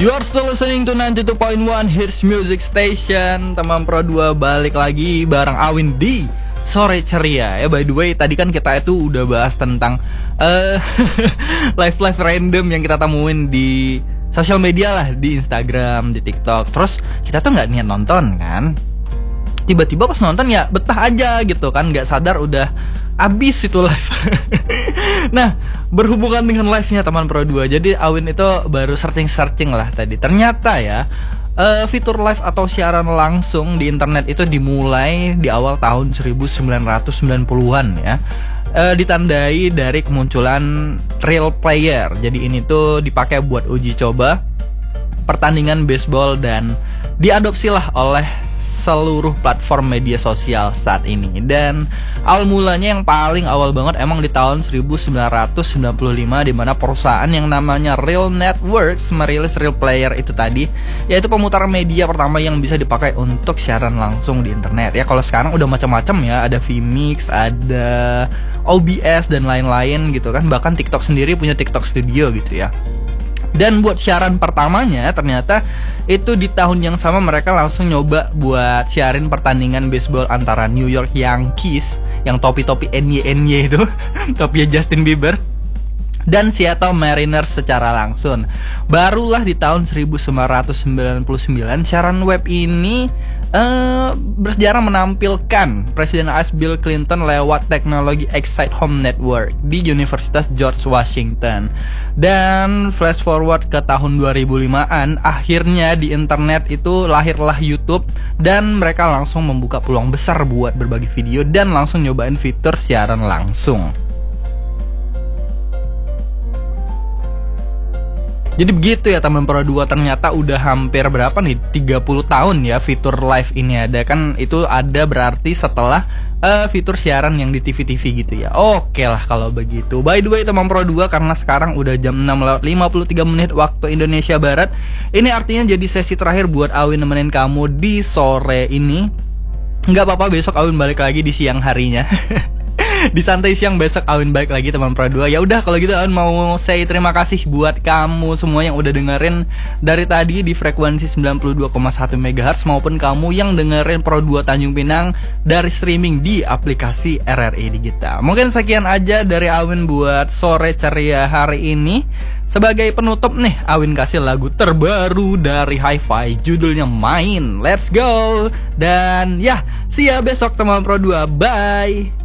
You are still listening to 92.1 Hits Music Station. Teman Pro 2 balik lagi bareng Awin di Sore Ceria. Ya by the way, tadi kan kita itu udah bahas tentang live random yang kita temuin di sosial media lah, di Instagram, di TikTok. Terus kita tuh gak niat nonton kan, tiba-tiba pas nonton ya betah aja gitu kan, gak sadar udah abis itu live. Nah, berhubungan dengan live-nya teman Pro 2, jadi Awin itu baru searching lah tadi. Ternyata ya fitur live atau siaran langsung di internet itu dimulai di awal tahun 1990-an ya. Ditandai dari kemunculan real player. Jadi ini tuh dipakai buat uji coba pertandingan baseball dan diadopsilah oleh seluruh platform media sosial saat ini. Dan awal mulanya yang paling awal banget emang di tahun 1995, di mana perusahaan yang namanya Real Networks merilis Real Player itu tadi, yaitu pemutar media pertama yang bisa dipakai untuk siaran langsung di internet. Ya kalau sekarang udah macam-macam ya, ada vMix, ada OBS dan lain-lain gitu kan. Bahkan TikTok sendiri punya TikTok Studio gitu ya. Dan buat siaran pertamanya ternyata itu di tahun yang sama mereka langsung nyoba buat siarin pertandingan baseball antara New York Yankees yang topi-topi NY itu topinya Justin Bieber, dan Seattle Mariners secara langsung. Barulah di tahun 1999 siaran web ini bersejarah menampilkan Presiden AS Bill Clinton lewat teknologi Excite Home Network di Universitas George Washington. Dan flash forward ke tahun 2005-an, akhirnya di internet itu lahirlah YouTube, dan mereka langsung membuka peluang besar buat berbagi video dan langsung nyobain fitur siaran langsung. Jadi begitu ya teman Pro 2, ternyata udah hampir berapa nih, 30 tahun ya fitur live ini ada. Kan itu ada berarti setelah fitur siaran yang di TV-TV gitu ya. Oke lah kalau begitu. By the way teman Pro 2, karena sekarang udah jam 6:53 waktu Indonesia Barat, ini artinya jadi sesi terakhir buat Awin nemenin kamu di sore ini. Nggak apa-apa, besok Awin balik lagi di siang harinya. Di santai siang besok Awin balik lagi teman Pro 2. Ya udah kalau gitu Awin mau say terima kasih buat kamu semua yang udah dengerin dari tadi di frekuensi 92,1 MHz, maupun kamu yang dengerin Pro 2 Tanjung Pinang dari streaming di aplikasi RRI Digital. Mungkin sekian aja dari Awin buat Sore Ceria hari ini. Sebagai penutup nih, Awin kasih lagu terbaru dari Hi-Fi, judulnya Main. Let's go. Dan ya, see ya besok teman Pro 2. Bye.